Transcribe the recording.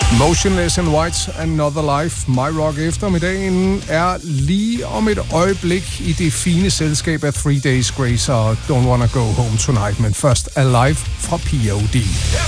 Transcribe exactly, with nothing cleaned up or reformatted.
Motionless in White, Another Life. My Rock eftermiddagen er lige om et øjeblik i det fine selskab af Three Days Grace og Don't Wanna Go Home Tonight, men først Alive fra P O D.